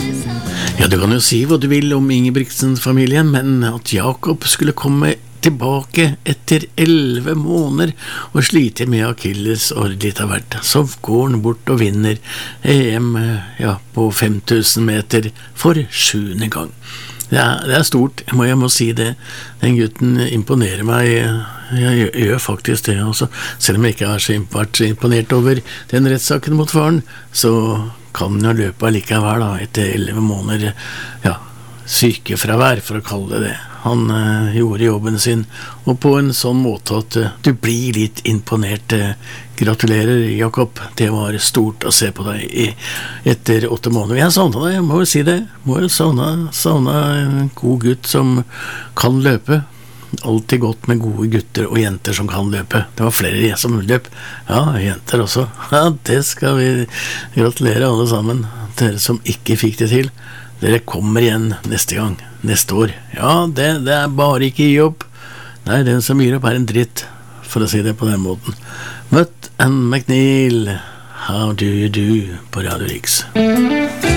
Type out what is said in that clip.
Ja, du kan jo si hva du vil om Ingebrigtsen-familien, men at Jakob skulle komme tilbake etter 11 måneder og slite med Achilles og litt av hvert, så går han bort og vinner EM på 5000 meter for 7. gang. Det er stort, jeg må si det. Den gutten imponerer meg. Jeg gjør faktisk det også. Selv om jeg ikke har vært så imponert over den rettssaken mot faren, så kan han jo løpe likevel da, etter 11 måneder sykefravær, for å kalle det det. Han gjorde jobben sin, og på en sånn måte at du blir litt imponert. Gratulerer, Jakob. Det var stort å se på deg etter 8 måneder. Jeg savnet deg, jeg må jo si det. Må jo savne en god gutt som kan løpe. Alltid godt med gode gutter og jenter som kan løpe. Det var flere som løp. Ja, jenter også. Ja, det skal vi gratulere alle sammen. Dere som ikke fikk det til. Dere kommer igjen neste gang, neste år. Ja, det er bare ikke gi opp. Nei, den som gir opp er en dritt, for å si det på den måten. Mutt and McNeil, How Do You Do på Radio X.